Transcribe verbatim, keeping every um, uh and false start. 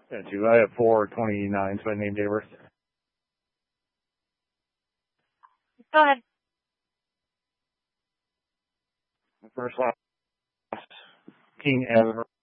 Yeah, two. I have four twenty-nine, so I named Aver. Go ahead. The first last King ever.